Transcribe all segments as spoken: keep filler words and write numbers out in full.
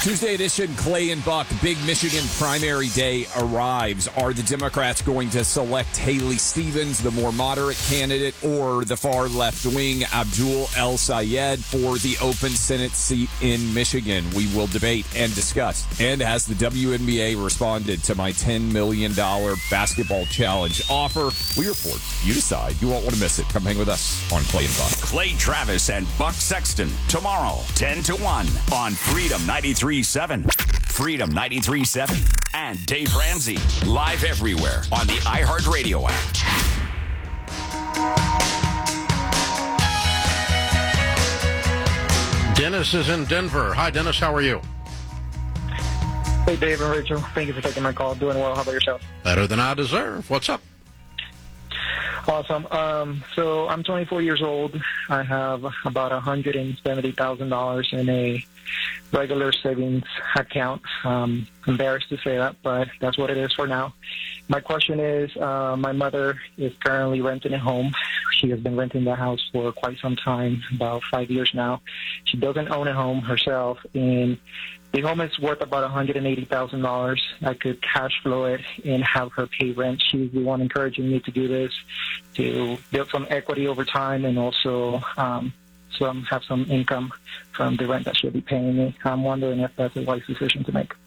Tuesday edition, Clay and Buck, big Michigan primary day arrives. Are the Democrats going to select Haley Stevens, the more moderate candidate, or the far left wing, Abdul El-Sayed, for the open Senate seat in Michigan? We will debate and discuss. And has the W N B A responded to my ten million dollars basketball challenge offer? We report. You decide. You won't want to miss it. Come hang with us on Clay and Buck. Clay Travis and Buck Sexton tomorrow, ten to one on Freedom ninety-three point seven. Freedom ninety-three point seven. And Dave Ramsey, live everywhere on the iHeartRadio app. Dennis is in Denver. Hi, Dennis. How are you? Hey, Dave and Rachel. Thank you for taking my call. Doing well. How about yourself? Better than I deserve. What's up? Awesome. Um, so I'm twenty-four years old. I have about one hundred seventy thousand dollars in a regular savings account. Um, embarrassed to say that, but that's what it is for now. My question is, uh, my mother is currently renting a home. She has been renting the house for quite some time, about five years now. She doesn't own a home herself, and the home is worth about one hundred eighty thousand dollars. I could cash flow it and have her pay rent. She's the one encouraging me to do this, to build some equity over time and also um, some have some income from the rent that she'll be paying me. I'm wondering if that's a wise decision to make.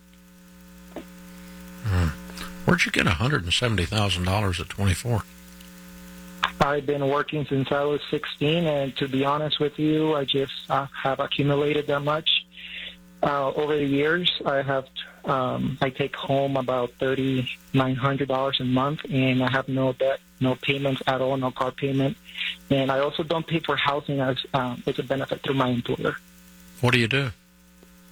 Hmm. Where'd you get one hundred seventy thousand dollars at twenty-four? I've been working since I was sixteen, and to be honest with you, I just uh, have accumulated that much. Uh, over the years, I have um, I take home about thirty nine hundred dollars a month, and I have no debt, no payments at all, no car payment, and I also don't pay for housing as um, it's a benefit through my employer. What do you do?